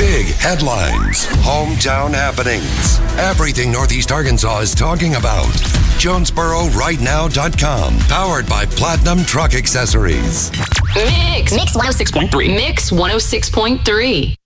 Big headlines, hometown happenings, everything Northeast Arkansas is talking about. JonesboroRightNow.com, powered by Platinum Truck Accessories. Mix 106.3. Mix 106.3.